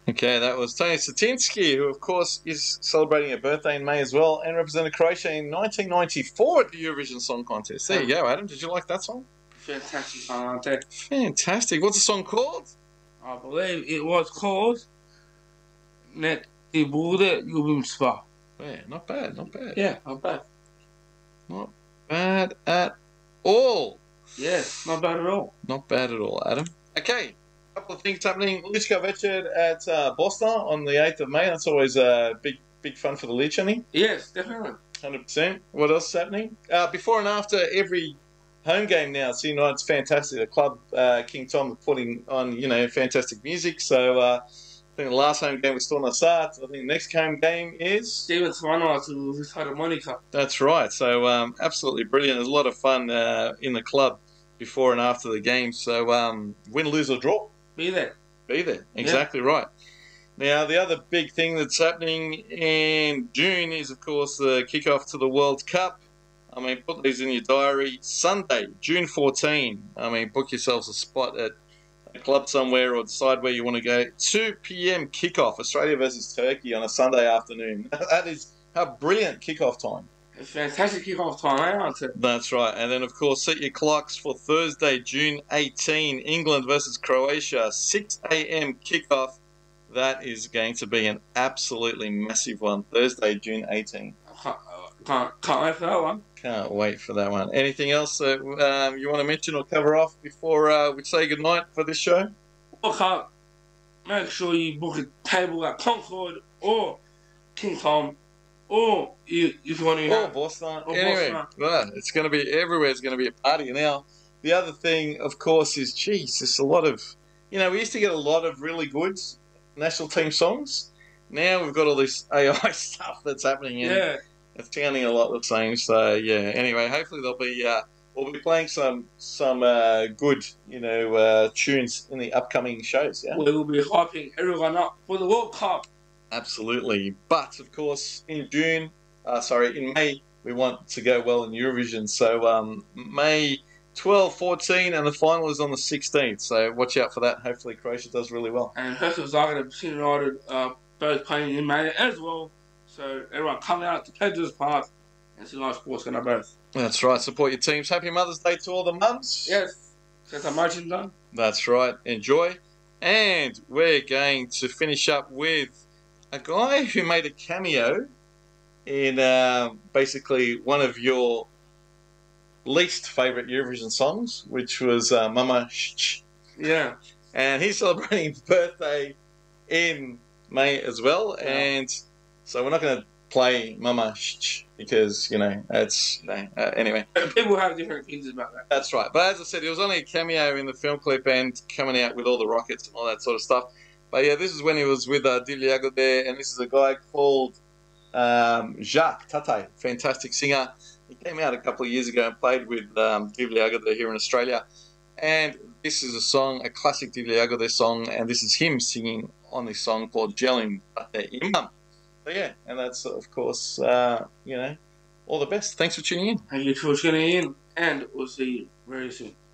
Okay, that was Tony Satinsky, who, of course, is celebrating a birthday in May as well, and represented Croatia in 1994 at the Eurovision Song Contest. There you go, Adam. Did you like that song? Fantastic song, aren't they? Fantastic. What's the song called? I believe it was called Net die Bude Ljubimstva. Yeah, not bad, not bad. Yeah, not bad. Not bad at all. Yeah, not bad at all. Not bad at all, Adam. Okay, a couple of things happening. Lichka Večer at Bosna on the 8th of May. That's always big fun for the Lichani. Yes, definitely. 100%. What else is happening? Before and after every home game now, so it's fantastic. The club, King Tom, are putting on, fantastic music. So I think the last home game was still on start. I think the next home game is Steven Svanova to Vita Monica. That's right. So absolutely brilliant. There's a lot of fun in the club before and after the game. So win, lose or draw, Be there. be there. Exactly right. Now the other big thing that's happening in June is, of course, the kickoff to the World Cup. I mean, put these in your diary. Sunday, June 14. I mean, book yourselves a spot at a club somewhere or decide where you want to go. 2 p.m. kickoff, Australia versus Turkey on a Sunday afternoon. That is a brilliant kickoff time. A fantastic kickoff time, aren't it? That's right. And then, of course, set your clocks for Thursday, June 18, England versus Croatia, 6 a.m. kickoff. That is going to be an absolutely massive one. Thursday, June 18. Can't wait for that one. Can't wait for that one. Anything else that you want to mention or cover off before we say goodnight for this show? Look up. Make sure you book a table at Concord or King Tom, or if you want to. Or Boston. Anyway, well, it's going to be everywhere. It's going to be a party now. The other thing, of course, is there's a lot of, we used to get a lot of really good national team songs. Now we've got all this AI stuff that's happening. Yeah. It's sounding a lot the same. So yeah. Anyway, hopefully there'll be we'll be playing some good tunes in the upcoming shows. Yeah. We will be hyping everyone up for the World Cup. Absolutely. But of course, in May, we want to go well in Eurovision. So May 12, 14, and the final is on the 16th. So watch out for that. Hopefully Croatia does really well. And Hertha Zagreb and United both playing in May as well. So everyone come out to Pedro's Park and see live sports going to both. That's right. Support your teams. Happy Mother's Day to all the mums. Yes. Get the marching done. That's right. Enjoy. And we're going to finish up with a guy who made a cameo in basically one of your least favourite Eurovision songs, which was Mama Shh. Yeah. And he's celebrating his birthday in May as well. Yeah. And so we're not going to play Mama Shh because, it's, anyway. People have different opinions about that. That's right. But as I said, it was only a cameo in the film clip and coming out with all the rockets and all that sort of stuff. But yeah, this is when he was with Divlje Jagode, and this is a guy called Jacques Tatai, fantastic singer. He came out a couple of years ago and played with Divlje Jagode here in Australia. And this is a song, a classic Divlje Jagode song, and this is him singing on this song called Jelim Imam. So yeah, and that's, of course, all the best. Thanks for tuning in. Thank you for tuning in, and we'll see you very soon.